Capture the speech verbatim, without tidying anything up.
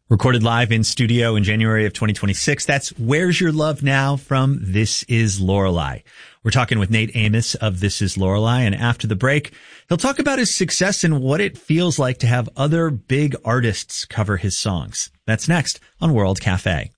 Recorded live in studio in January of twenty twenty-six. That's Where's Your Love Now from This Is Lorelei. We're talking with Nate Amos of This Is Lorelei, and after the break, he'll talk about his success and what it feels like to have other big artists cover his songs. That's next on World Cafe.